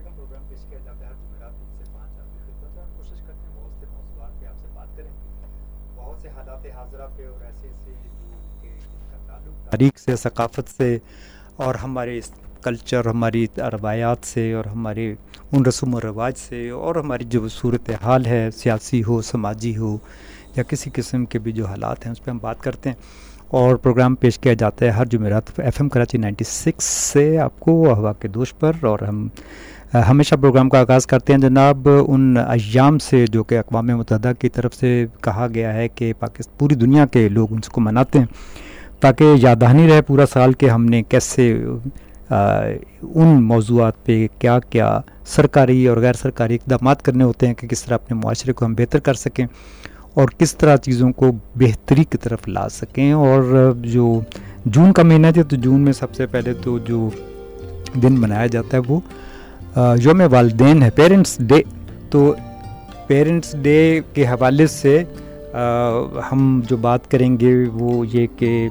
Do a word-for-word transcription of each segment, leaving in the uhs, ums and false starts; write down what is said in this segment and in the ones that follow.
अलैकुम प्रोग्राम पेश किया जाता है जुमेरात से पाँच आपकी खिदमत में। कोशिश करते हैं बहुत से मौज़ूआत पे आपसे बात करें, बहुत से हालात हाज़िरा पे और ऐसे ऐसे लोग के जिनका ताल्लुक तारीख से, सकाफ़त से और हमारे कल्चर, हमारी रवायात से और हमारे उन रस्म व रवाज से और हमारी जो सूरत हाल है, सियासी हो, समाजी हो या किसी किस्म के भी जो हालात हैं उस पर हम बात करते हैं। और प्रोग्राम पेश किया जाता है हर जुमेरात एफएम कराची छियानवे से आपको हवा के दोष पर। और हम हमेशा प्रोग्राम का आगाज़ करते हैं जनाब उन अय्याम से जो कि अक़वाम मुत्तहिदा की तरफ से कहा गया है कि पाकिस्तान पूरी दुनिया के लोग उनको मनाते हैं, ताकि यादहानी रहे पूरा साल के हमने कैसे आ, उन मौज़ूआत पे क्या क्या सरकारी और गैर सरकारी इक़दाम करने होते हैं कि किस तरह अपने मुआशरे को हम बेहतर कर सकें और किस तरह चीज़ों को बेहतरी की तरफ ला सकें। और जो जून का महीना है तो जून में सबसे पहले तो जो दिन मनाया जाता है वो यौम वालिदैन है, पेरेंट्स डे। तो पेरेंट्स डे के हवाले से आ, हम जो बात करेंगे वो ये कि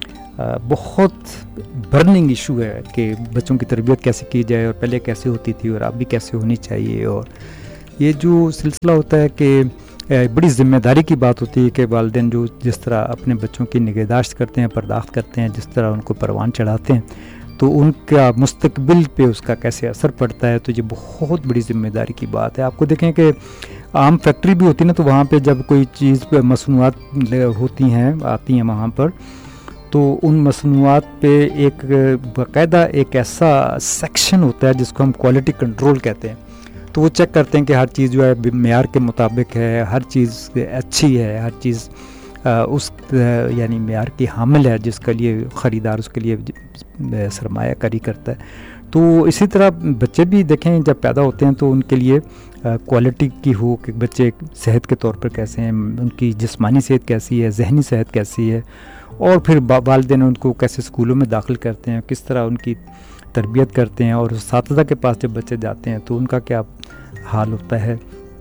बहुत बर्निंग इशू है कि बच्चों की तरबियत कैसे की जाए और पहले कैसे होती थी और अब भी कैसे होनी चाहिए। और ये जो सिलसिला होता है कि बड़ी ज़िम्मेदारी की बात होती है कि वालिदैन जो जिस तरह अपने बच्चों की निगहदाश्त करते हैं, पर्दाख्त करते हैं, जिस तरह उनको परवान चढ़ाते हैं, तो उनका मुस्तकबिल पे उसका कैसे असर पड़ता है। तो ये बहुत बड़ी ज़िम्मेदारी की बात है। आपको देखें कि आम फैक्ट्री भी होती है ना, तो वहाँ पे जब कोई चीज़ पे मसनूआत होती हैं आती हैं वहाँ पर, तो उन मसनूआत पे एक बाकायदा एक ऐसा सेक्शन होता है जिसको हम क्वालिटी कंट्रोल कहते हैं। तो वो चेक करते हैं कि हर चीज़ जो है मेयार के मुताबिक है, हर चीज़ अच्छी है, हर चीज़ उस यानी मेयार की हामिल है जिसके लिए ख़रीदार उसके लिए सरमायाकारी करता है। तो इसी तरह बच्चे भी देखें जब पैदा होते हैं तो उनके लिए क्वालिटी की हो कि बच्चे सेहत के तौर पर कैसे हैं, उनकी जिस्मानी सेहत कैसी है, जहनी सेहत कैसी है, और फिर वालिदैन उनको कैसे स्कूलों में दाखिल करते हैं, किस तरह उनकी तरबियत करते हैं, और उस्ताद के पास जब बच्चे जाते हैं तो उनका क्या हाल होता है।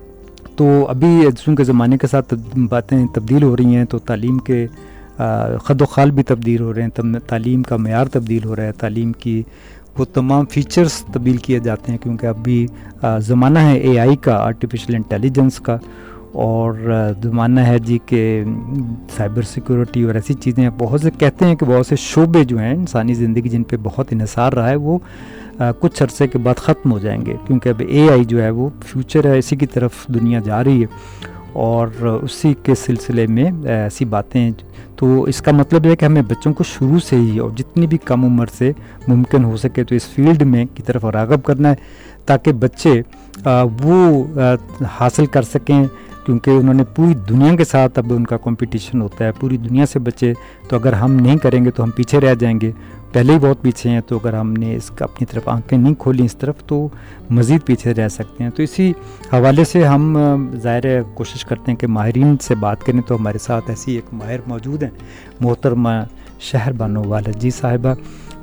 तो अभी चूँकि ज़माने के साथ बातें तब्दील हो रही हैं तो तालीम के ख़द व ख़ाल भी तब्दील हो रहे हैं, तब तालीम का मेयार तब्दील हो रहा है, तालीम की वो तमाम फ़ीचर्स तब्दील किए जाते हैं, क्योंकि अभी ज़माना है एआई का, आर्टिफिशियल इंटेलिजेंस का, और ज़माना है जी के साइबर सिक्योरिटी और ऐसी चीज़ें। बहुत से कहते हैं कि बहुत से शोबे जो हैं इंसानी ज़िंदगी जिन पे बहुत इन्हिसार रहा है वो आ, कुछ अरसे के बाद ख़त्म हो जाएंगे, क्योंकि अब एआई जो है वो फ्यूचर है, इसी की तरफ दुनिया जा रही है और उसी के सिलसिले में ऐसी बातें। तो इसका मतलब है कि हमें बच्चों को शुरू से ही और जितनी भी कम उम्र से मुमकिन हो सके तो इस फील्ड में की तरफ राग़ब करना है, ताकि बच्चे आ, वो आ, हासिल कर सकें, क्योंकि उन्होंने पूरी दुनिया के साथ अब उनका कंपटीशन होता है, पूरी दुनिया से बच्चे। तो अगर हम नहीं करेंगे तो हम पीछे रह जाएंगे, पहले ही बहुत पीछे हैं। तो अगर हमने इसका अपनी तरफ आंखें नहीं खोली इस तरफ तो मज़ीद पीछे रह सकते हैं। तो इसी हवाले से हम ज़ाहिर कोशिश करते हैं कि माहिरीन से बात करें। तो हमारे साथ ऐसी एक माहिर मौजूद हैं, मोहतरमा शहर बानो वालिद जी साहिबा,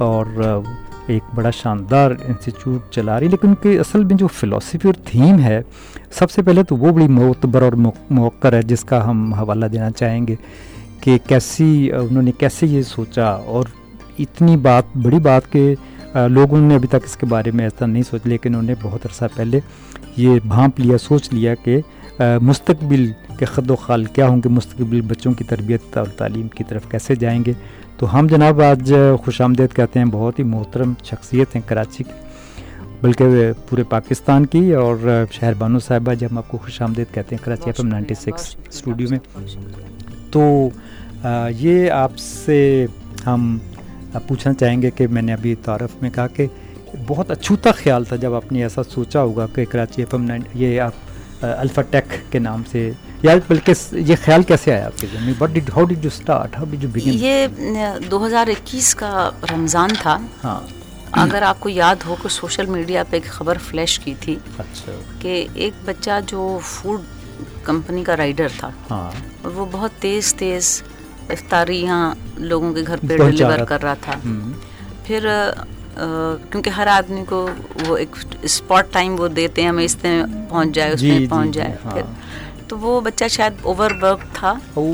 और एक बड़ा शानदार इंस्टीट्यूट चला रही, लेकिन उनकी असल में जो फ़िलासफ़ी और थीम है सबसे पहले तो वो बड़ी मोतबर और मौक़र है, जिसका हम हवाला देना चाहेंगे कि कैसी उन्होंने कैसे ये सोचा। और इतनी बात बड़ी बात कि लोगों ने अभी तक इसके बारे में ऐसा नहीं सोचा, लेकिन उन्होंने बहुत अरसा पहले ये भांप लिया, सोच लिया कि मुस्तकबिल के ख़द व ख़ाल क्या होंगे, मुस्तकबिल बच्चों की तरबियत और तालीम की तरफ कैसे जाएंगे। तो हम जनाब आज खुशामदीद कहते हैं बहुत ही मोहतरम शख्सियत हैं कराची की, बल्कि पूरे पाकिस्तान की, और शहर बानो साहिबा जी हम आपको खुशामदीद कहते हैं Karachi F M ninety six studio में। तो आ, ये आपसे हम पूछना चाहेंगे कि मैंने अभी तारफ़ में कहा कि बहुत अछूता ख्याल था जब आपने ऐसा सोचा होगा कि कराची एफ एम नाइन ये आप अल्फ़ा टेक के नाम से, यार बल्कि ये ख्याल कैसे आया आपके ज़हन में? What did how did you start, how did you begin? ये दो हज़ार इक्कीस का रमज़ान था। हाँ, अगर आपको याद हो कि सोशल मीडिया पे एक ख़बर फ्लैश की थी। अच्छा। कि एक बच्चा जो फूड कंपनी का राइडर था, हाँ, और वो बहुत तेज़ तेज़ इफ्तारी यहाँ लोगों के घर पे डिलीवर कर रहा था। फिर आ, क्योंकि हर आदमी को वो एक स्पॉट टाइम वो देते हैं, हमें इसमें पहुँच जाए उसमें पहुँच जाए। हाँ। फिर तो वो बच्चा शायद ओवरवर्क था,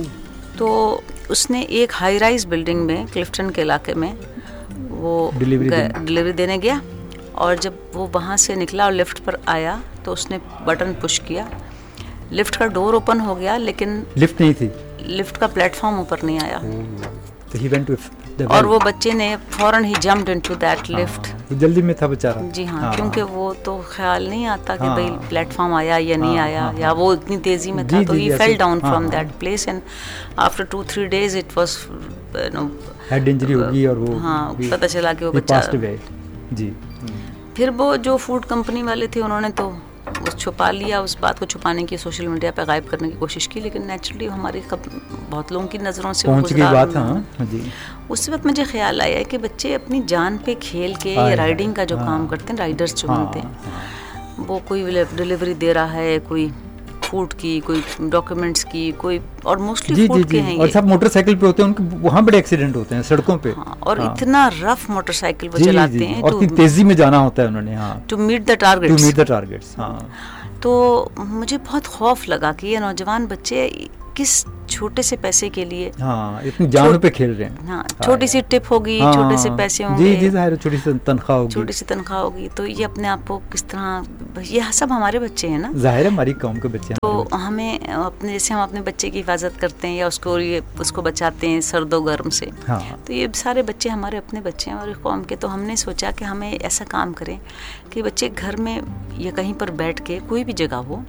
तो उसने एक हाई राइज बिल्डिंग में क्लिफ्टन के इलाके में वो डिलीवरी देने गया, और जब वो वहाँ से निकला और लिफ्ट पर आया तो उसने बटन पुश किया, लिफ्ट का डोर ओपन हो गया, लेकिन लिफ्ट नहीं थी, लिफ्ट का प्लेटफॉर्म ऊपर नहीं आया। तो he went to the और वो बच्चे ने फौरन ही जंप्ड इनटू दैट लिफ्ट। वो जल्दी में था बेचारा। जी हाँ, हाँ, क्योंकि वो तो ख्याल नहीं आता कि हाँ, भाई प्लेटफॉर्म आया या नहीं हाँ, आया, हाँ, या वो इतनी तेजी में था, जी, तो जी, ही ऐसे- फेल डाउन हाँ, फ्रॉम हाँ। That place and after two three days it was no head injury होगी और वो हाँ भी- पता चला कि वो he बच्चा। passed away। जी। फिर वो जो फूड कंपनी वाले थे उन्होंने तो वो छुपा लिया, उस बात को छुपाने की, सोशल मीडिया पे गायब करने की कोशिश की, लेकिन नेचुरली हमारी बहुत लोगों की नज़रों से पहुंच गई गुजरा। बात। हाँ जी। उस वक्त मुझे ख्याल आया कि बच्चे अपनी जान पे खेल के ये राइडिंग का जो हाँ, काम करते हैं, राइडर्स जो हाँ, बनते हैं, वो कोई डिलीवरी दे रहा है, कोई फूड की, कोई डॉक्यूमेंट्स की, कोई और मोस्टली जी फूड जी के जी हैं और ये। सब मोटरसाइकिल पे होते हैं, उनके वहाँ बड़े एक्सीडेंट होते हैं सड़कों पे। हाँ, और हाँ। इतना रफ मोटरसाइकिल वो जी, चलाते जी, हैं और इतनी तेजी में जाना होता है उन्होंने। हाँ, to meet the two targets. Meet the targets. हाँ, तो मुझे बहुत खौफ लगा कि ये नौजवान बच्चे किस छोटे से पैसे के लिए, हाँ, इतनी जानों पे खेल रहे हैं। हाँ छोटी सी टिप होगी, हाँ, छोटे से पैसे होंगे, जी जी जाहिर है, छोटी सी तनख्वाह होगी, छोटी सी तनख्वाह होगी, तो ये अपने आप को किस तरह, ये सब हमारे बच्चे हैं ना, जाहिर है हमारी कौम के बच्चे हैं। तो हमें अपने, जैसे हम अपने बच्चे की हिफाजत करते हैं या उसको ये उसको बचाते हैं सर्दो गर्म से, हाँ, तो ये सारे बच्चे हमारे अपने बच्चे हैं और कौम के। तो हमने सोचा कि हमें ऐसा काम करें कि बच्चे घर में या कहीं पर बैठ के, कोई भी जगह हो,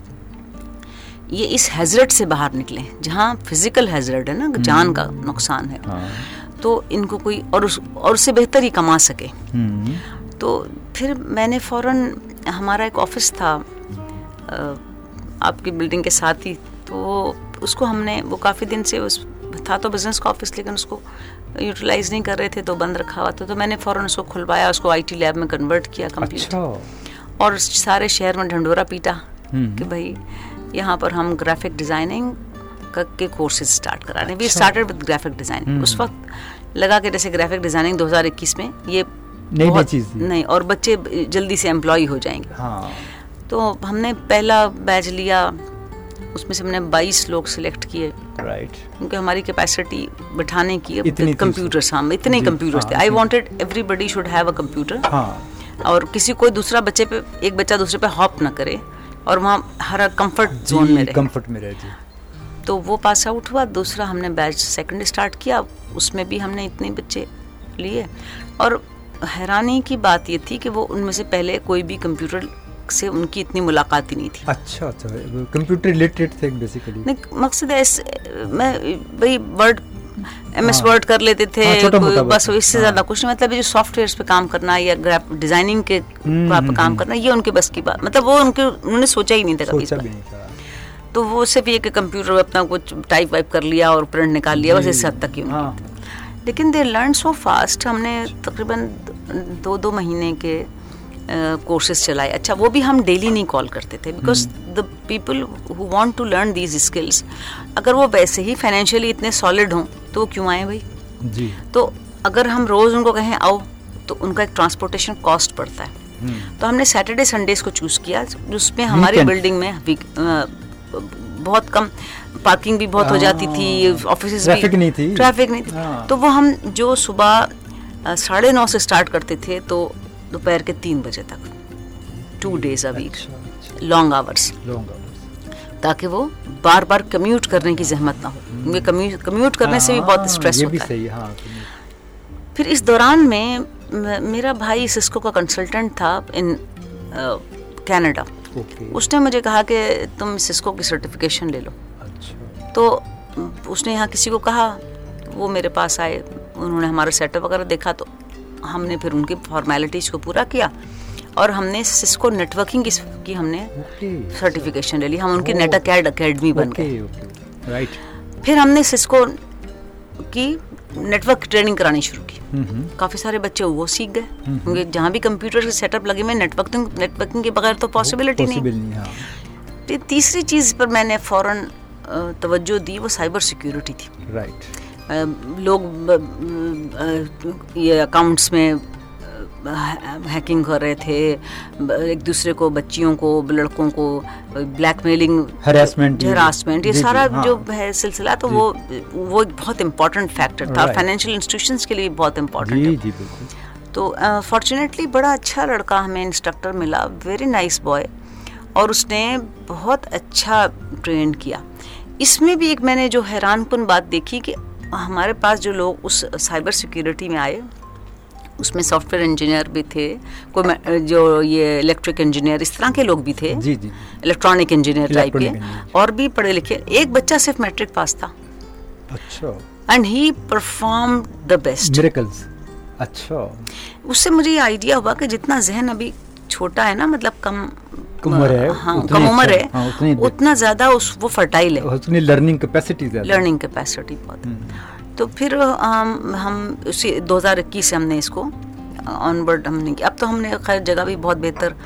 ये इस हैजर्ड से बाहर निकले, जहाँ फिजिकल हैजर्ड है ना, जान का नुकसान है, हाँ, तो इनको कोई और उस और उससे बेहतर ही कमा सके। हम्म, तो फिर मैंने फ़ौरन, हमारा एक ऑफिस था अ, आपकी बिल्डिंग के साथ ही, तो उसको हमने, वो काफ़ी दिन से उस था तो बिजनेस का ऑफिस, लेकिन उसको यूटिलाइज नहीं कर रहे थे, तो बंद रखा हुआ था, तो मैंने फ़ौरन उसको खुलवाया, उसको आईटी लैब में कन्वर्ट किया कंप्लीट। अच्छा। और सारे शहर में ढंडोरा पीटा हम्म, कि भाई यहाँ पर हम ग्राफिक डिज़ाइनिंग के कोर्सेज स्टार्ट करा रहे हैं। वी अच्छा। Started with graphic designing. उस वक्त लगा कि जैसे ग्राफिक डिज़ाइनिंग दो हज़ार इक्कीस में ये नई बहुत चीज़ थी। नहीं, और बच्चे जल्दी से एम्प्लॉय हो जाएंगे। हाँ, तो हमने पहला बैच लिया, उसमें से हमने बाईस लोग सिलेक्ट किए, राइट, क्योंकि हमारी कैपेसिटी बिठाने की इतनी थी। कंप्यूटर्स, हम इतने जी, कंप्यूटर्स हाँ, थे। आई जी। Wanted everybody should have a computer, हाँ, और किसी कोई दूसरा बच्चे पे, एक बच्चा दूसरे पे हॉप ना करे, और वहाँ हर कंफर्ट जोन में रहे, कंफर्ट में रहे। जी, तो वो पास आउट हुआ। दूसरा हमने बैच सेकंड स्टार्ट किया, उसमें भी हमने इतने बच्चे लिए, और हैरानी की बात ये थी कि वो उनमें से पहले कोई भी कंप्यूटर से उनकी इतनी मुलाकात ही नहीं थी। अच्छा अच्छा, कंप्यूटर रिलेटेड थे बेसिकली। नहीं, मकसद ऐसे, मैं भाई वर्ड एम एस हाँ। वर्ड कर लेते थे, हाँ, छोटा मोटा कोई- बस बस। इससे हाँ। ज़्यादा कुछ नहीं। मतलब ये जो सॉफ्टवेयर्स पे काम करना या ग्राफिक डिज़ाइनिंग के हम्म, पे हम्म, काम हम्म। करना, ये उनके बस की बात, मतलब वो उनके, उन्होंने सोचा ही नहीं था कभी इस सोचा बात। भी नहीं था। तो वो सिर्फ ये कि कंप्यूटर में अपना कुछ टाइप वाइप कर लिया और प्रिंट निकाल लिया, बस जी, इस हद तक ही उनकी। हाँ, लेकिन दे लर्न सो फास्ट। हमने तकरीबन दो दो महीने के कोर्सेज चलाए। अच्छा, वो भी हम डेली नहीं कॉल करते थे, because the people who want to learn these skills, अगर वो वैसे ही फाइनेंशियली इतने सॉलिड हों तो वो क्यों आए भाई। जी, तो अगर हम रोज़ उनको कहें आओ, तो उनका एक ट्रांसपोर्टेशन कॉस्ट पड़ता है। हम्म, तो हमने सैटरडे संडेज को चूज़ किया, जिसमें हमारी Weekend। बिल्डिंग में वीक- अ, बहुत कम पार्किंग भी बहुत हो जाती थी, ऑफिस ट्रैफिक नहीं थी। ट्रैफिक नहीं थी। हाँ। तो वो हम जो सुबह अ, साढ़े नौ से स्टार्ट करते थे, तो दोपहर के तीन बजे तक, टू डेज अ वीक, अच्छा, अच्छा, लॉन्ग आवर्स, लॉन्ग आवर्स। ताकि वो बार बार कम्यूट करने की जहमत ना हो, क्योंकि कम्यूट कम्यूट करने से भी बहुत हाँ, स्ट्रेस ये भी होता है। सही है। हाँ, फिर इस दौरान में म- मेरा भाई सिस्को का कंसल्टेंट था इन कनाडा। ओके, उसने मुझे कहा कि तुम सिस्को की सर्टिफिकेशन ले लो। अच्छा, तो उसने यहाँ किसी को कहा, वो मेरे पास आए, उन्होंने हमारा सेटअप वगैरह देखा, तो हमने फिर उनकी फॉर्मेलिटीज़ को पूरा किया और हमने सिस्को नेटवर्किंग की, की हमने ओके, सर्टिफिकेशन ले ली। हम उनकी ओह। नेट अकेड अकेडमी बन ओके, गए। ओके, राइट, फिर हमने सिस्को की नेटवर्क ट्रेनिंग करानी शुरू की। हम्म, काफ़ी सारे बच्चे वो सीख गए, क्योंकि जहाँ भी कंप्यूटर के सेटअप लगे में नेटवर्किंग नेटवर्किंग के बगैर तो पॉसिबिलिटी नहीं। पॉसिबल नहीं। हाँ, फिर तीसरी चीज़ पर मैंने फ़ौरन अ, तवज्जो दी, वो साइबर सिक्योरिटी थी। राइट, अ, लोग ब- अ, ये अकाउंट्स में हैकिंग कर रहे थे, ब- एक दूसरे को, बच्चियों को, लड़कों को ब्लैकमेलिंग, हरासमेंट, हरासमेंट, ये जी, जी, सारा हाँ। जो है सिलसिला, तो वो वो एक बहुत इम्पोर्टेंट फैक्टर था, Right. फाइनेंशियल इंस्टीट्यूशंस के लिए बहुत इम्पोर्टेंट जी है। जी बिल्कुल। तो फॉर्चुनेटली uh, बड़ा अच्छा लड़का हमें इंस्ट्रक्टर मिला, वेरी नाइस बॉय, और उसने बहुत अच्छा ट्रेन किया। इसमें भी एक मैंने जो हैरानकुन बात देखी कि हमारे पास जो लोग उस साइबर सिक्योरिटी में आए, उसमें सॉफ्टवेयर इंजीनियर भी थे, कोई जो ये इलेक्ट्रिक इंजीनियर, इस तरह के लोग भी थे, जी जी, इलेक्ट्रॉनिक इंजीनियर टाइप के, और भी पढ़े लिखे। एक बच्चा सिर्फ मैट्रिक पास था। अच्छा। And he perform the best, miracles. अच्छा। उससे मुझे ये आइडिया हुआ कि जितना जहन अभी छोटा है ना, मतलब कम उम्र है, हाँ, कम उम्र है, हाँ, उतना ज्यादा उस वो फर्टाइल है, उतनी लर्निंग कैपेसिटी ज्यादा, लर्निंग कैपेसिटी बहुत है। तो फिर हम हम उसी दो हज़ार इक्कीस से हमने इसको ऑनवर्ड हमने किया। अब तो हमने खैर जगह भी बहुत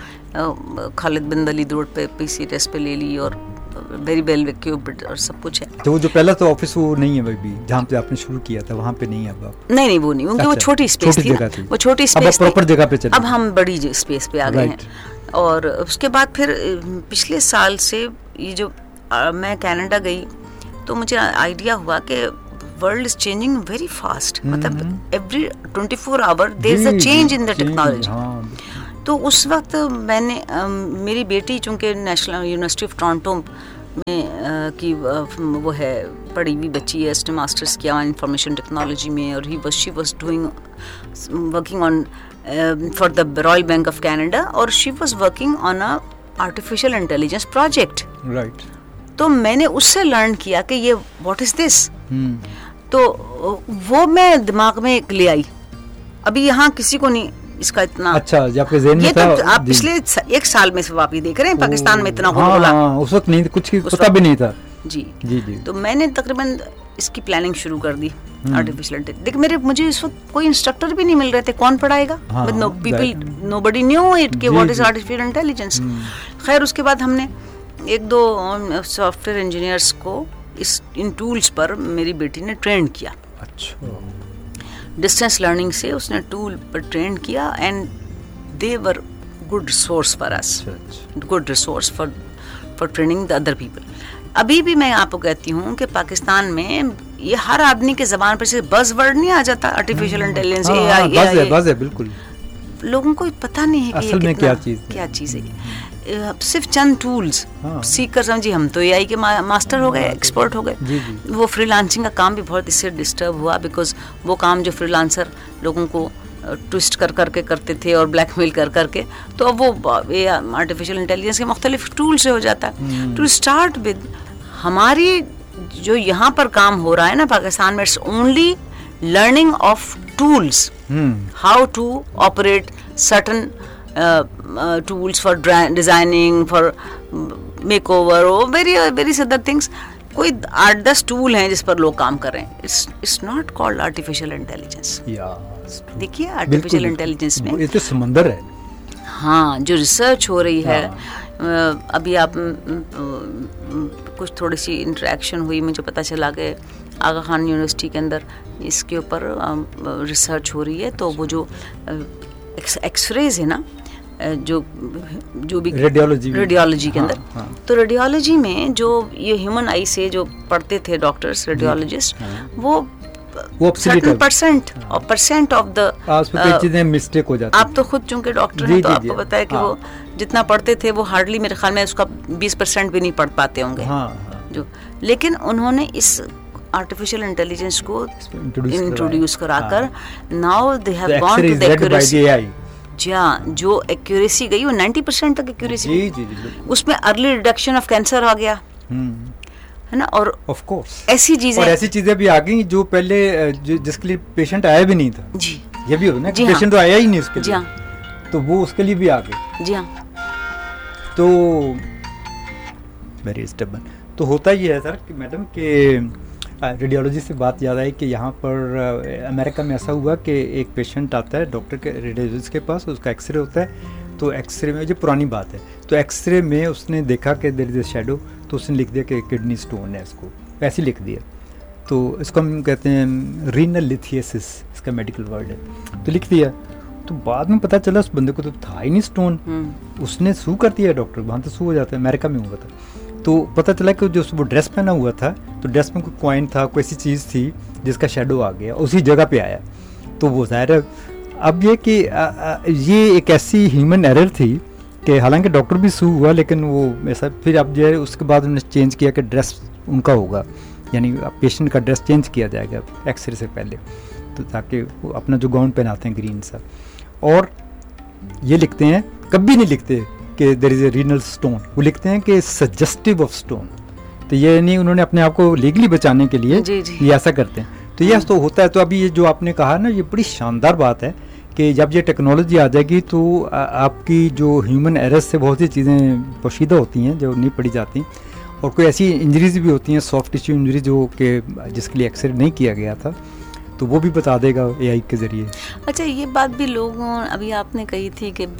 बेहतर खालिद बिन वलीद रोड पे पीसी टेस्ट पे ले ली, और वेरी वेल इक्विप्ड और सब कुछ है। तो वो जो पहला तो ऑफिस वो नहीं है अभी, जहाँ पे आपने शुरू किया था वहाँ पे नहीं है अब आप? नहीं नहीं वो नहीं, क्योंकि वो छोटी स्पेस थी, थी वो छोटी स्पेस, प्रॉपर जगह पे चले। अब हम बड़ी स्पेस पे आ गए हैं। और उसके बाद फिर पिछले साल से ये जो आ, मैं कनाडा गई तो मुझे आइडिया हुआ कि world is changing very fast, मतलब every twenty four hour there is a change in the technology. तो उस वक्त मैंने आ, मेरी बेटी चूँकि नेशनल यूनिवर्सिटी ऑफ टोरंटो में आ, की आ, वो है पढ़ी हुई बच्ची है, उसने मास्टर्स किया इंफॉर्मेशन टेक्नोलॉजी में, और he was she was doing working on for the royal bank of Canada, और she was working on a artificial intelligence project. Right. तो मैंने उससे लर्न किया कि ये व्हाट इज दिस, तो वो मैं दिमाग में ले आई। अभी यहाँ किसी को नहीं इसका इतना अच्छा, आपके ज़हन में था, तो आप पिछले एक साल में से आप ये देख रहे हैं पाकिस्तान में इतना हो बोला, हाँ, उस वक्त नहीं, कुछ पता भी नहीं था। जी जी जी। तो मैंने तकरीबन इसकी प्लानिंग शुरू कर दी आर्टिफिशियल इंटेलिजेंस। देख मेरे मुझे इस वक्त कोई इंस्ट्रक्टर भी नहीं मिल रहे थे, कौन पढ़ाएगा, know people, nobody knew it कि व्हाट इज आर्टिफिशियल इंटेलिजेंस। खैर उसके बाद हमने एक दो सॉफ्टवेयर इंजीनियर्स को इस इन टूल्स पर मेरी बेटी ने ट्रेन किया। अच्छा। डिस्टेंस लर्निंग से उसने टूल पर ट्रेन किया, and they were good resource for us, good resource for for training the other people. अभी भी मैं आपको कहती हूँ कि पाकिस्तान में ये हर आदमी के ज़बान पर से बज़ वर्ड नहीं आ जाता, आर्टिफिशियल इंटेलिजेंस, एआई, बज़ है, बज़ है, बिल्कुल। लोगों को पता नहीं है कि असल में क्या चीज़ क्या चीज़ है। सिर्फ चंद टूल्स हाँ। सीख कर समझिए हम तो एआई के मा, मास्टर हो गए, एक्सपर्ट हो गए। वो फ्रीलांसिंग का काम भी बहुत इससे डिस्टर्ब हुआ, बिकॉज वो काम जो फ्रीलांसर लोगों को ट्विस्ट कर करके करते थे और ब्लैकमेल कर करके, तो अब वो आर्टिफिशियल इंटेलिजेंस के मुख्तलिफ टूल से हो जाता है। टू स्टार्ट विद हमारी जो यहाँ पर काम हो रहा है ना पाकिस्तान में, it's only learning of tools, how to operate certain tools for designing, for makeover, और वेरी वेरी अदर थिंग्स। कोई आठ दस टूल हैं जिस पर लोग काम कर रहे हैं। It's it's not called artificial intelligence. देखिए आर्टिफिशियल इंटेलिजेंस में ये तो समंदर है। हाँ, जो रिसर्च हो रही है, हाँ। अभी आप कुछ थोड़ी सी इंटरेक्शन हुई, मुझे पता चला कि आगा खान यूनिवर्सिटी के अंदर इसके ऊपर रिसर्च हो रही है। तो वो जो एक्सरेज है ना, जो जो भी रेडियोलॉजी रेडियोलॉजी के अंदर, हाँ, हाँ। तो रेडियोलॉजी में जो ये ह्यूमन आई से जो पढ़ते थे डॉक्टर्स, रेडियोलॉजिस्ट, हाँ। वो वो परसेंट और परसेंट ऑफ द चीजें मिस्टेक हो जाती है। आप तो खुद चूंकि डॉक्टर हैं तो आपको पता है कि हाँ। वो जितना पढ़ते थे वो हार्डली मेरे ख्याल में उसका बीस परसेंट भी नहीं पढ़ पाते होंगे, हाँ, हाँ। जो लेकिन उन्होंने इस आर्टिफिशियल इंटेलिजेंस को इंट्रोड्यूस कराकर now they have gone to the accuracy. जी हाँ, जो एक्यूरेसी गई वो नब्बे परसेंट तक एक्यूरेसी, उसमें अर्ली डिटेक्शन ऑफ कैंसर आ गया, है ना। और ऑफ कोर्स ऐसी चीजें, और ऐसी चीजें भी आ गई जो पहले जो जिसके लिए पेशेंट आया भी नहीं था। जी, ये भी होता ना कि पेशेंट तो आया ही नहीं उसके लिए, हाँ। तो वो उसके लिए भी आ गए। जी हाँ। तो वेरी स्टेबल तो होता ही है सर कि मैडम के रेडियोलॉजी से बात याद आई कि यहाँ पर अमेरिका में ऐसा हुआ कि एक पेशेंट आता है डॉक्टर के रेडियोलॉजिस्ट के पास, उसका एक्सरे होता है। तो एक्सरे में, जो पुरानी बात है, तो एक्सरे में उसने देखा कि देयर इज अ शैडो, तो उसने लिख दिया कि किडनी स्टोन है, इसको ऐसे लिख दिया। तो इसको हम कहते हैं रीनल लिथियसिस, इसका मेडिकल वर्ड है, तो लिख दिया। तो बाद में पता चला उस बंदे को तो था ही नहीं स्टोन, उसने सू कर दिया डॉक्टर, वहाँ तो सू हो जाता है, अमेरिका में हुआ था। तो पता चला कि जो वो ड्रेस पहना हुआ था, तो ड्रेस में कोई कॉइन था, कोई ऐसी चीज़ थी जिसका शेडो आ गया, उसी जगह पे आया। तो वो ज़ाहिर है अब ये कि ये एक ऐसी ह्यूमन एरर थी कि हालांकि डॉक्टर भी सू हुआ, लेकिन वो ऐसा फिर अब जो है उसके बाद उन्होंने चेंज किया कि ड्रेस उनका होगा, यानी पेशेंट का ड्रेस चेंज किया जाएगा एक्सरे से पहले, तो ताकि वो अपना जो गाउन पहनाते हैं ग्रीन सा, और ये लिखते हैं, कभी नहीं लिखते कि there is a renal stone, वो लिखते हैं कि सजेस्टिव ऑफ स्टोन। तो ये नहीं, उन्होंने अपने आप को लीगली बचाने के लिए जी जी। ये ऐसा करते हैं। तो ये तो होता है। तो अभी ये जो आपने कहा ना, ये बड़ी शानदार बात है कि जब ये टेक्नोलॉजी आ जाएगी तो आपकी जो ह्यूमन एरर्स से बहुत सी चीज़ें पोशीदा होती हैं जो नहीं पड़ी जाती, और कोई ऐसी इंजरीज भी होती हैं, सॉफ्ट टिश्यू इंजरी जो कि जिसके लिए एक्सरे नहीं किया गया था, तो वो भी बता देगा एआई के ज़रिए। अच्छा, ये बात भी लोगों, अभी आपने कही थी कि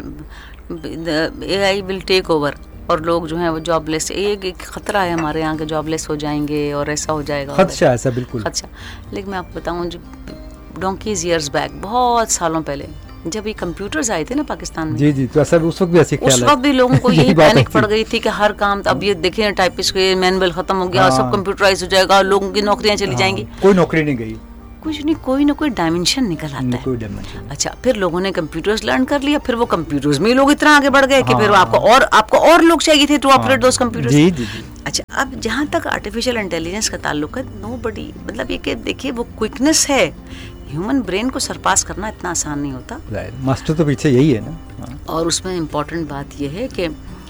एआई विल टेक ओवर और लोग जो हैं वो जॉबलेस, एक एक खतरा है हमारे यहाँ के जॉबलेस हो जाएंगे और ऐसा हो जाएगा, खदशा ऐसा बिल्कुल खदशा। लेकिन मैं आपको बताऊँ, जो डोंकीज ईयर्स बैक, बहुत सालों पहले जब ये कंप्यूटर्स आए थे ना पाकिस्तान में, जी जी, तो ऐसा उस वक्त भी ऐसी ख्याल उस वक्त भी लोगों को यही पैनिक पड़ गई थी कि हर काम, अब ये देखिए टाइपिस्ट के मैनुअल खत्म हो गया, हाँ, सब कंप्यूटराइज हो जाएगा, लोगों की नौकरियां चली हाँ, जाएंगी। कोई नौकरी नहीं गई, कुछ नहीं, कोई ना कोई डायमेंशन निकल आता है। कोई डायमेंशन। अच्छा, फिर लोगों ने कंप्यूटर्स लर्न कर लिया, फिर वो कंप्यूटर्स में लोग इतना आगे बढ़ गए कि हाँ, फिर आपको और आपको और लोग चाहिए थे टू ऑपरेट दोस कंप्यूटर्स। जी जी जी। अच्छा, अब जहाँ तक आर्टिफिशियल इंटेलिजेंस का ताल्लुक है, नो बडी, मतलब ये कि देखिए वो क्विकनेस है, ह्यूमन ब्रेन को सरपास करना इतना आसान नहीं होता। मास्टर तो पीछे यही है ना। और उसमें इम्पोर्टेंट बात यह है कि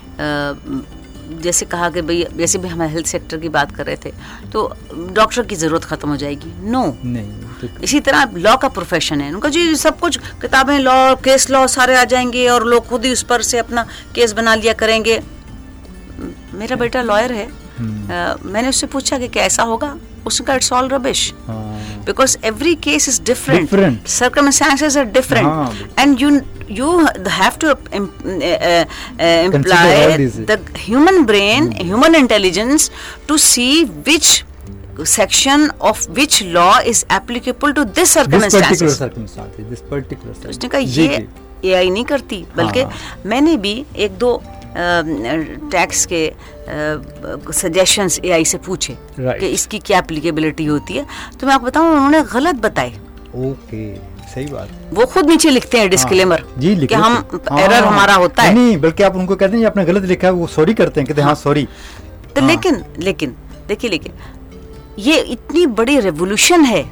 जैसे कहा कि भाई, जैसे भी हम हेल्थ सेक्टर की बात कर रहे थे, तो डॉक्टर की ज़रूरत ख़त्म हो जाएगी, नो नहीं। तो इसी तरह लॉ का प्रोफेशन है, उनका जी सब कुछ किताबें, लॉ, केस लॉ सारे आ जाएंगे और लोग खुद ही उस पर से अपना केस बना लिया करेंगे। मेरा बेटा लॉयर है, uh, मैंने उससे पूछा कि क्या ऐसा होगा, उसका it's all rubbish, because every case is different, different. circumstances are different, हाँ, and you you have to uh, uh, imply the human brain, hmm. human intelligence to see which section of which law is applicable to this circumstances. This particular circumstance, this particular circumstance. उसने कहा ये AI नहीं करती, बल्कि मैंने भी एक दो टैक्स के सजेशंस एआई से पूछे right. कि इसकी क्या एप्लीकेबिलिटी होती है, तो मैं आपको बताऊं उन्होंने गलत बताए। ओके, सही बात। वो खुद नीचे लिखते हैं डिस्क्लेमर जी, कि हम एरर हमारा होता है, नहीं बल्कि आप उनको कहते हैं आपने गलत लिखा है, वो सॉरी करते हैं, कहते हैं हाँ सॉरी। तो लेकिन लेकिन देखिए, लेकिन ये इतनी बड़ी रेवोल्यूशन है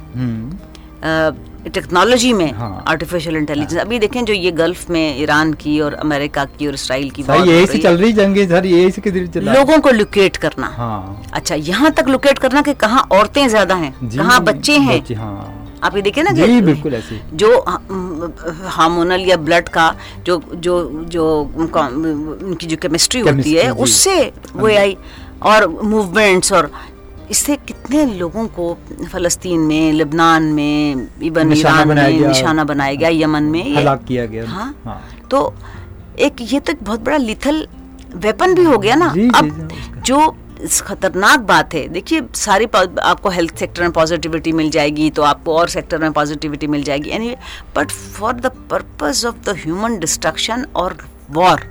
टेक्नोलॉजी में, आर्टिफिशियल हाँ, इंटेलिजेंस। हाँ, अभी देखें जो ये गल्फ में ईरान की और अमेरिका की और इसराइल की बात यही से चल रही जंगे, सर यही से किधर चल रहा है, लोगों को लोकेट करना। हाँ। अच्छा, यहाँ तक लोकेट करना कि कहाँ औरतें ज्यादा हैं, कहाँ बच्चे हैं। बच्चे, हाँ। आप ये देखें ना कि बिल्कुल ऐसे जो हार्मोनल या ब्लड का जो जो जो उनकी जो केमिस्ट्री होती है, उससे वो आई, और मूवमेंट्स, और इससे कितने लोगों को फ़लस्तीन में, लेबनान में, इवन ईरान में निशाना बनाया गया, यमन में हलाक किया गया। हाँ, हाँ। तो एक ये तो एक बहुत बड़ा लिथल वेपन भी हो गया ना। जी, अब जी, जी, जो खतरनाक बात है, देखिए सारी आपको हेल्थ सेक्टर में पॉजिटिविटी मिल जाएगी तो आपको और सेक्टर में पॉजिटिविटी मिल जाएगी, anyway, but for the purpose of the human destruction और वॉर,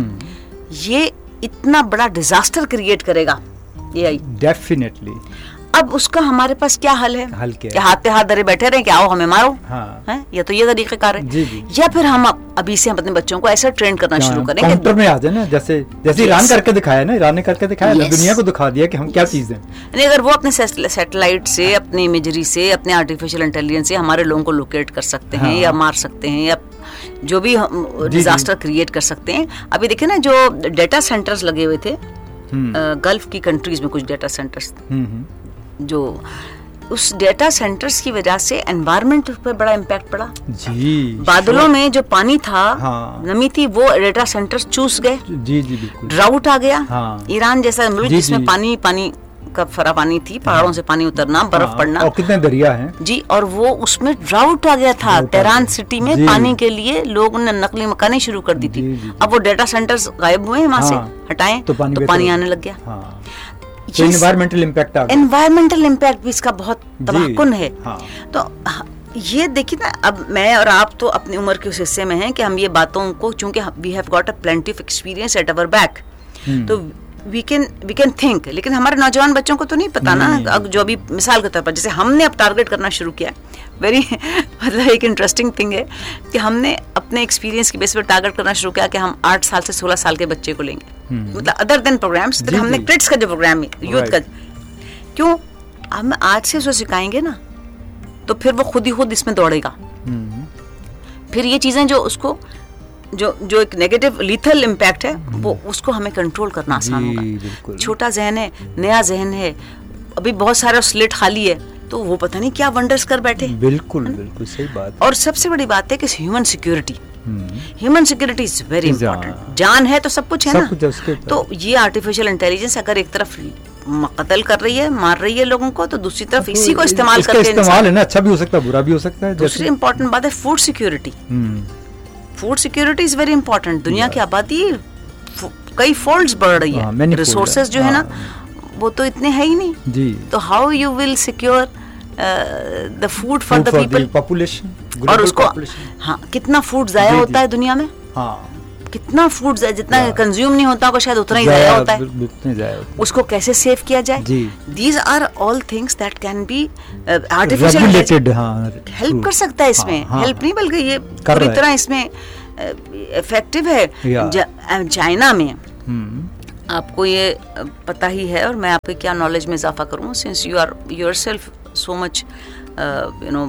ये इतना बड़ा डिजास्टर क्रिएट करेगा एआई, डेफिनेटली। अब उसका हमारे पास क्या हल है? हल क्या है? हाथ पे हाथ धरे बैठे रहे, क्या आओ हमें मारो, हाँ। है? या तो ये तरीक़ेकार है, जी जी। या फिर हम अभी से हम अपने बच्चों को ऐसा ट्रेन करना शुरू करें, काउंटर में आ जाए ना, जैसे जैसे ईरान करके दिखाया ना, ईरान ने करके दिखाया ना, दुनिया को दिखा दिया कि हम क्या चीज हैं। नहीं, अगर वो अपने सैटेलाइट से, अपनी इमेजरी से, अपने आर्टिफिशियल इंटेलिजेंस से हमारे लोगों को लोकेट कर सकते हैं, या मार सकते हैं, या जो भी डिजास्टर क्रिएट कर सकते हैं। अभी देखिए ना, जो डेटा सेंटर्स लगे हुए थे गल्फ की कंट्रीज में, कुछ डेटा सेंटर्स, जो उस डेटा सेंटर्स की वजह से एनवायरनमेंट पर बड़ा इम्पैक्ट पड़ा। जी, बादलों में जो पानी था, हाँ, नमी थी, वो डेटा सेंटर्स चूस गए। जी जी बिल्कुल। ड्राउट आ गया। हाँ, ईरान जैसा मुल्क जिसमें पानी पानी का फरा पानी थी, पहाड़ों से पानी उतरना, बर्फ हाँ, पड़ना, और कितने दरिया हैं जी, और वो उसमें ड्राउट आ गया था। तेहरान सिटी में पानी के लिए लोगों ने नकली मकानें शुरू कर दी थी। अब वो डेटा सेंटर्स गायब हुए, वहां से हटाएं तो पानी आने लग गया। एनवायरमेंटल इम्पैक्ट आ गया। एनवायरमेंटल इम्पैक्ट भी इसका बहुत तबाहकुन है। हाँ। तो ये देखिए ना, अब मैं और आप तो अपनी उम्र के उस हिस्से में हैं कि हम ये बातों को, चूंकि we have got a plenty of experience at our back, तो we can we can think, लेकिन हमारे नौजवान बच्चों को तो नहीं पता ना। अब जो अभी मिसाल के तौर पर जैसे हमने अब टारगेट करना शुरू किया, वेरी मतलब एक इंटरेस्टिंग थिंग है कि हमने अपने एक्सपीरियंस की बेस पर टारगेट करना शुरू किया कि हम आठ साल से सोलह साल के बच्चे को लेंगे, मतलब अदर देन प्रोग्राम्स, तो हमने किड्स का जो प्रोग्राम है यूथ का, क्यों हम आज से उसे सिखाएंगे ना तो फिर वो खुद ही खुद इसमें दौड़ेगा। फिर ये चीजें जो उसको जो जो एक नेगेटिव लीथल इम्पैक्ट है वो उसको हमें कंट्रोल करना आसान होगा। छोटा जहन है, नया जहन है, अभी बहुत सारा स्लेट खाली है, तो वो पता नहीं क्या वंडर्स कर बैठे। बिल्कुल बिल्कुल सही बात। और सबसे बड़ी बात है कि human security, human security is very important. जान है तो सब कुछ है सब ना कुछ। तो ये आर्टिफिशियल इंटेलिजेंस अगर एक तरफ कत्ल कर रही है, मार रही है लोगों को, तो दूसरी तरफ तो इसी को इस्तेमाल करके इस्तेमाल है ना, अच्छा भी हो सकता है बुरा भी हो सकता है। दूसरी इंपॉर्टेंट बात है food security. Food security is very important. दुनिया की आबादी कई फोल्ड्स बढ़ रही है, रिसोर्सेज जो है ना वो तो इतने है ही नहीं जी। तो how you will secure the food for the people, population, और उसको हाँ कितना फूड जाया होता है दुनिया में, हाँ कितना फूड जितना कंज्यूम नहीं होता होगा शायद उतना ही जाया होता है, उसको कैसे सेव किया जाए। These are all things that can be artificial help कर सकता है इसमें, हेल्प नहीं बल्कि ये पूरी तरह इसमें इफेक्टिव है। चाइना में आपको ये पता ही है, और मैं आपके क्या नॉलेज में इजाफा करूँ, since you are yourself so much you know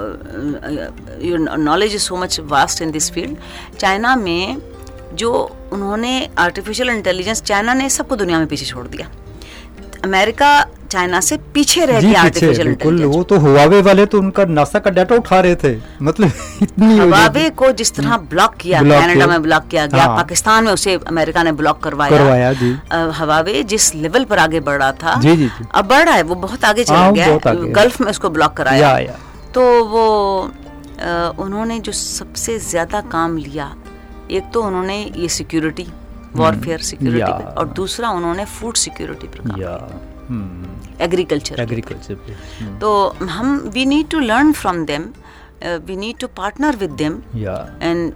your knowledge is so much vast in this field. China में जो उन्होंने आर्टिफिशियल इंटेलिजेंस, चाइना ने सबको दुनिया में पीछे छोड़ दिया, अमेरिका चाइना से पीछे रह गया आर्टिफिशियल इंटेलिजेंस। वो तो हुआवे वाले तो उनका नासा का डाटा उठा रहे थे, मतलब इतनी हुआवे को जिस तरह ब्लॉक किया, कनाडा में ब्लॉक किया गया, हाँ। पाकिस्तान में उसे अमेरिका ने ब्लॉक करवाया, करवाया जी। हुआवे जिस लेवल पर आगे बढ़ रहा था जी, जी, जी। अब बढ़ रहा है, वो बहुत आगे चला हाँ, गया, गल्फ में उसको ब्लॉक कराया या, या। तो वो आ, उन्होंने जो सबसे ज्यादा काम लिया, एक तो उन्होंने ये सिक्योरिटी, वॉरफेयर सिक्योरिटी पे, और दूसरा उन्होंने फूड सिक्योरिटी पर काम किया, एग्रीकल्चर एग्रीकल्चर पे। तो हम we need to learn from them, we need to partner with them, and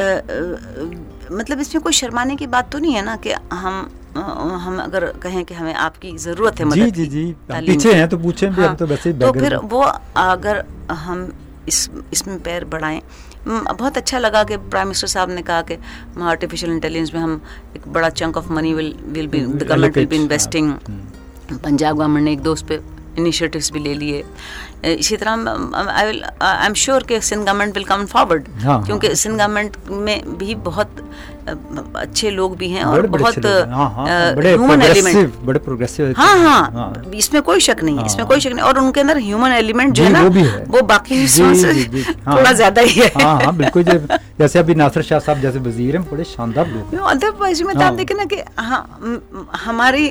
मतलब इसमें कोई शर्माने की बात तो नहीं है ना कि हम हम अगर कहें कि हमें आपकी जरूरत है मदद जी जी जी पीछे हैं तो पूछें भी, हम तो वैसे तो फिर वो अगर हम इस इसमें पैर बढ़ाएं। बहुत अच्छा लगा कि प्राइम मिनिस्टर साहब ने कहा कि आर्टिफिशियल इंटेलिजेंस में हम एक बड़ा chunk of money will will be the government will be investing. Punjab government ने एक दो उस पे इनिशिएटिव्स भी ले लिए। इसी तरह I will I am sure कि Sindh government will come forward, क्योंकि सिंध गवर्नमेंट में भी बहुत अच्छे लोग भी हैं और बहुत ह्यूमन एलिमेंट, बड़े प्रोग्रेसिव, हाँ हाँ इसमें कोई शक नहीं है, इसमें कोई शक नहीं। और उनके अंदर ह्यूमन एलिमेंट जो है ना वो बाकी से थोड़ा ज्यादा ही है। हाँ हाँ बिल्कुल, जैसे अभी नासिर शाह साहब जैसे वजीर हैं, बड़े शानदार लोग हैं। अदरवाइज में आप देखें ना कि हाँ हमारी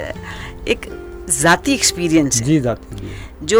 एक जाती एक्सपीरियंस है जी, जाती जो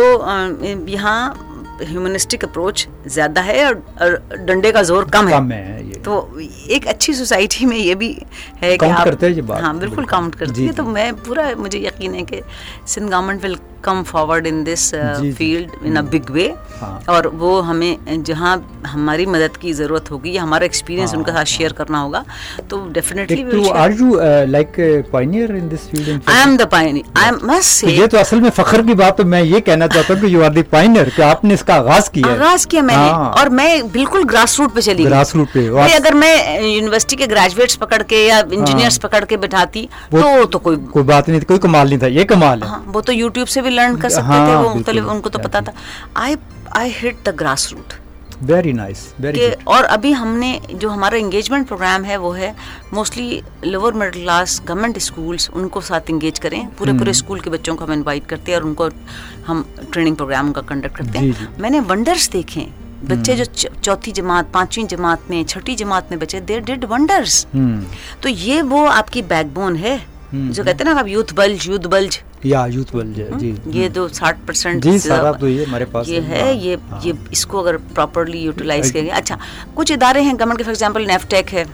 यहाँ ह्यूमनिस्टिक अप्रोच ज्यादा है और, और डंडे का जोर कम है, कम है ये। तो एक अच्छी सोसाइटी में ये भी है कि आप करते हैं ये बात, हाँ बिल्कुल काउंट करती है। तो मैं पूरा मुझे यकीन है कि Sindh government will come forward in this field in a big way, और वो हमें जहाँ हमारी मदद की जरूरत होगी या हमारा एक्सपीरियंस उनके साथ शेयर करना होगा तो definitely. Are you like Pioneer in this field? I am the Pioneer, I must say. ये तो असल में फख्र की बात, तो मैं ये कहना चाहता हूँ कि यू आर द पायनियर, कि आपने इसका आगाज किया आगाज किया मैंने, और मैं बिल्कुल ग्रास रूट पे चली, ग्रास रूट पे। अगर मैं यूनिवर्सिटी के ग्रेजुएट्स पकड़ के या इंजीनियर्स पकड़ के बैठाती तो तो कोई कोई बात नहीं थी, कोई कमाल नहीं था, ये कमाल है। वो तो यूट्यूब से भी लर्न कर सकते थे, वो मुख्तलिफ उनको तो पता था। आई I hit the grass root, very nice, very. और अभी हमने जो हमारा एंगेजमेंट प्रोग्राम है वो है mostly lower middle class government schools, उनको साथ एंगेज करें, पूरे पूरे स्कूल के बच्चों को हम इनवाइट करते हैं और उनको हम ट्रेनिंग प्रोग्राम का कंडक्ट करते हैं। मैंने वंडर्स देखे, बच्चे जो चौथी जमात, पांचवी जमात में, छठी जमात में बच्चे, दे डिड वंडर्स। तो ये वो आपकी बैकबोन है जो कहते हैं ना आप यूथ बल्ज, यूथ बल्ज या यूथ बल्ज जी, ये तो साठ परसेंट जी सारा तो ये हमारे पास ये है, ये ये इसको अगर प्रॉपर्ली यूटिलाइज करेंगे। अच्छा कुछ इदारे हैं गवर्नमेंट के, फॉर एग्जांपल नेफ्टेक है,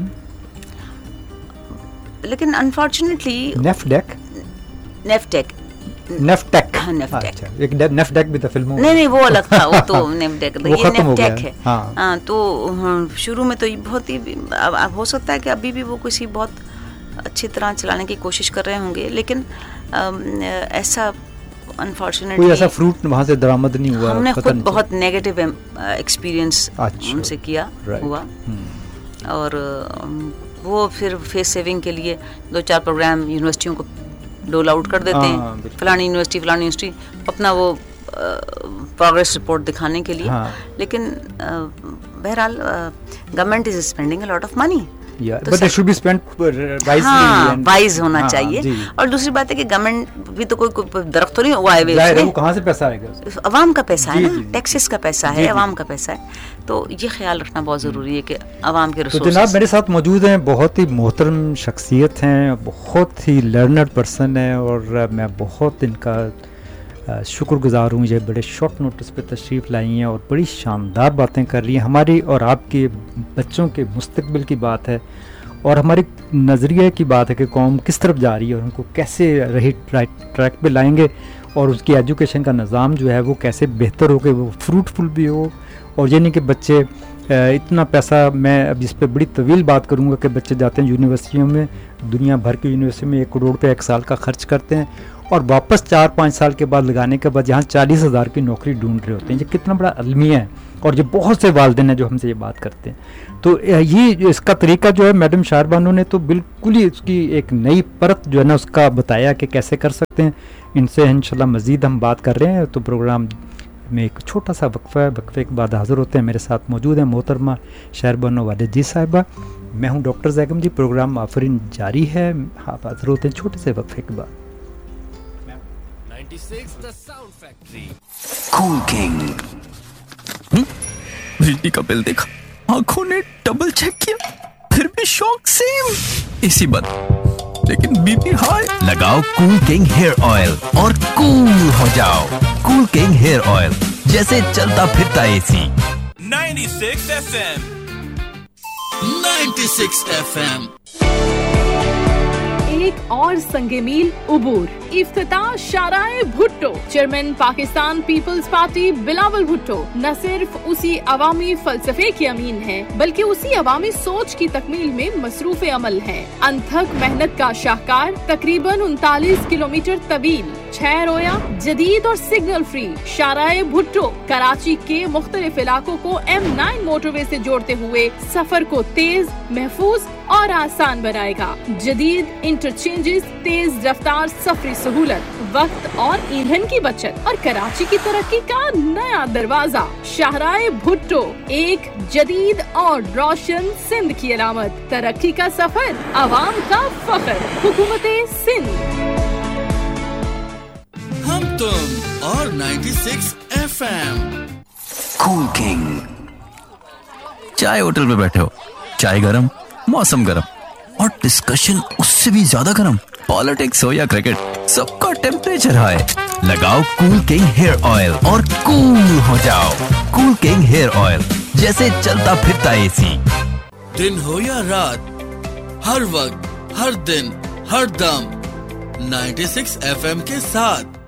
लेकिन अनफॉर्चुनेटली नेफ्टेक नेफ्टेक नेफ्टेक हाँ नेफ्टेक, अच्छा, एक नेफ्टेक भी था फिल्मों में। नहीं नहीं वो अलग था, वो तो नेफ्टेक ये नेफ्टेक है। हाँ तो शुरू में तो ये बहुत ही, अब हो सकता है कि अभी भी वो किसी बहुत अच्छी तरह चलाने की कोशिश कर रहे होंगे, लेकिन ऐसा अनफॉर्चुनेटली कोई ऐसा फ्रूट वहाँ से दरामद नहीं हुआ। हमने खुद बहुत नेगेटिव एक्सपीरियंस उनसे किया हुआ, और वो फिर फेस सेविंग के लिए दो चार प्रोग्राम यूनिवर्सिटियों को डोल आउट कर देते हैं, फलानी यूनिवर्सिटी फलानी यूनिवर्सिटी, अपना वो प्रोग्रेस रिपोर्ट दिखाने के लिए। हाँ। लेकिन बहरहाल government is spending a lot of money, but it should be spent wisely, हाँ, वाइज होना हाँ, चाहिए। और दूसरी बात है कि गवर्नमेंट भी तो कोई, कोई दरख्त तो नहीं हुआ है, वो कहाँ से पैसा आएगा? अवाम का पैसा है ना, टैक्सेस का पैसा है, अवाम का पैसा है, तो ये ख्याल रखना बहुत ज़रूरी है कि अवाम के रिसोर्सेस। तो जनाब मेरे साथ मौजूद हैं, बहुत ही मोहतरम शख्सियत हैं, बहुत ही लर्नड पर्सन है, और मैं बहुत इनका शुक्रगुजार हूँ। ये बड़े शॉर्ट नोटिस पे तशरीफ़ लाई हैं और बड़ी शानदार बातें कर रही हैं। हमारी और आपके बच्चों के मुस्तकबिल की बात है, और हमारे नज़रिए की बात है कि कौम किस तरफ जा रही है और उनको कैसे रही ट्रैक पे लाएंगे, और उसकी एजुकेशन का निज़ाम जो है वो कैसे बेहतर हो के वो फ्रूटफुल भी हो। और ये नहीं कि बच्चे इतना पैसा, मैं अब इस पर बड़ी तवील बात करूँगा कि बच्चे जाते हैं यूनिवर्सिटियों में, दुनिया भर की यूनिवर्सिटी में एक करोड़ रुपये एक साल का खर्च करते हैं, और वापस चार पाँच साल के बाद लगाने के बाद यहाँ चालीस हज़ार की नौकरी ढूंढ रहे होते हैं। ये कितना बड़ा अलमिया है, और ये बहुत से वालिदैन हैं जो हमसे ये बात करते हैं। तो ये इसका तरीका जो है मैडम शायर बानो ने तो बिल्कुल ही उसकी एक नई परत जो है ना उसका बताया कि कैसे कर सकते हैं। इनसे इंशाल्लाह मज़ीद हम बात कर रहे हैं। तो प्रोग्राम में एक छोटा सा वक्फा है, वक्फे के बाद हाज़िर होते हैं। मेरे साथ मौजूद हैं मोहतरमा शायर बानो वालिद जी साहिबा, मैं हूँ डॉक्टर जैगम जी। प्रोग्राम आफरीन जारी है, आप हाज़िर होते हैं छोटे से वक्फे के बाद। The Sound Factory. Cool King. बिजली का बिल देखा, आंखों ने डबल चेक किया, फिर भी शॉक सेम, इसी बात, लेकिन बीपी हाई। लगाओ कूल किंग हेयर ऑयल और कूल हो जाओ। कूल किंग हेयर ऑयल, जैसे चलता फिरता एसी। छियानवे एफ एम छियानवे एफ एम। एक और संगे मील उबूर, इफ्तिताह शाराए Bhutto. Chairman Pakistan peoples party Bilawal Bhutto न सिर्फ उसी अवामी फलसफे के अमीन हैं, बल्कि उसी अवामी सोच की तकमील में मसरूफ अमल हैं। अनथक मेहनत का शाहकार, तकरीबन उनतालीस किलोमीटर तवील, छह रोया, जदीद और सिग्नल फ्री शाराए भुट्टो कराची के मुख्तलिफ इलाकों को एम नाइन मोटरवे से जोड़ते हुए सफर को तेज, महफूज और आसान बनाएगा। जदीद इंटरचेंजेस, तेज रफ्तार सफरी सहूलत, वक्त और ईंधन की बचत और कराची की तरक्की का नया दरवाजा। शाहराए भुट्टो, एक जदीद और रोशन सिंध की अलामत। तरक्की का सफर, आवाम का फख्र। हुकूमते सिंध। हम तुम और छियानवे एफ एम। Cool king. चाय होटल में बैठे हो, चाय गरम, मौसम गरम, और डिस्कशन उससे भी ज्यादा गरम। पॉलिटिक्स हो या क्रिकेट, सबका टेम्परेचर हाई। लगाओ कूल किंग हेयर ऑयल और कूल हो जाओ। कूल किंग हेयर ऑयल, जैसे चलता फिरता एसी। दिन हो या रात, हर वक्त, हर दिन, हर दम, छियानवे एफ एम के साथ।